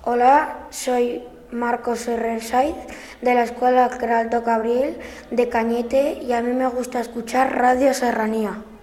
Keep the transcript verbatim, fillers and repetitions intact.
Hola, soy Marcos Herrera Saiz de la Escuela Alto Cabriel de Cañete y a mí me gusta escuchar Radio Serranía.